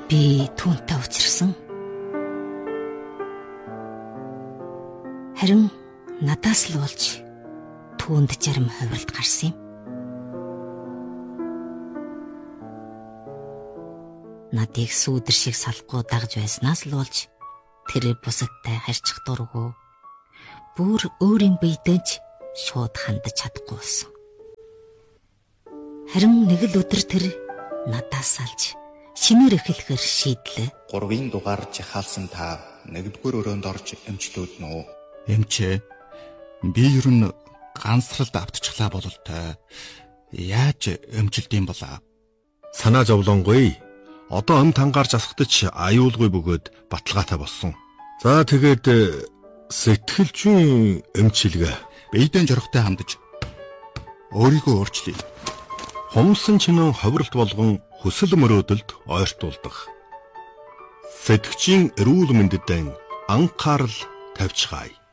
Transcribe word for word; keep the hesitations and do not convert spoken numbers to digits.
Би түүнтэй уулзсан. Харин надаас л болж түүнд зарим ховролт гарсан юм. Надыг сүүдэр шиг салахгүй дагж байснаас л болж тэр бусадтай харьцах дургүй бүр өөрийн биедэж шууд хандаж чадахгүй болсон. Харин нэг л өдөр тэр надаас салж шинээр эхлэхээр шийдлээ. Гурвын дугаар жихаалсан та нэгдүгээр өрөөнд орж эмчлүүд нөө. Эмчээ. Би ер нь ганцралд автчихлаа болол та. Яаж эмчилдэм болоо? Санаа зовлонгой. Одоо ам тангаар засахдаж аюулгүй бөгөөд баталгаатай болсон. За тэгээд сэтгэлжийн эмчилгээ. Биедэн жорохтой хандаж өөрийгөө өөрчлөе. Хумсан чинэн ховролт болгон хүсэл мөрөөдөлд ойртуулдаг. Сэтгэгчийн эрүүл мэндэд анхаарал тавьчихаая.